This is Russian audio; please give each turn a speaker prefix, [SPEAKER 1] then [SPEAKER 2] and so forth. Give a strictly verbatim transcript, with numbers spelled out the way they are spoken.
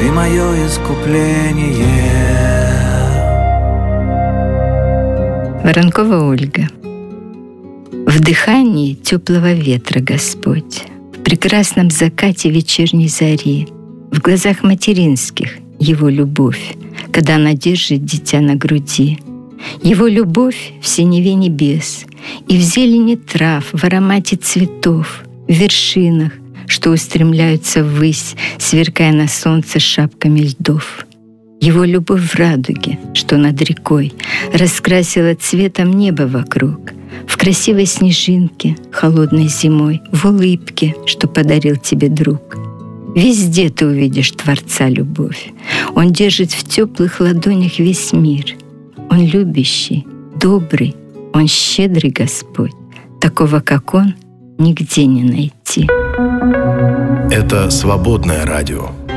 [SPEAKER 1] Ты мое искупление.
[SPEAKER 2] Воронкова Ольга. В дыхании теплого ветра Господь, в прекрасном закате вечерней зари, в глазах материнских Его любовь, когда она держит дитя на груди. Его любовь в синеве небес и в зелени трав, в аромате цветов, в вершинах, что устремляются ввысь, сверкая на солнце шапками льдов. Его любовь в радуге, что над рекой раскрасила цветом небо вокруг, в красивой снежинке, холодной зимой, в улыбке, что подарил тебе друг. Везде ты увидишь Творца любовь. Он держит в теплых ладонях весь мир. Он любящий, добрый, Он щедрый Господь. Такого, как Он, нигде не найти.
[SPEAKER 3] Это «Свободное радио».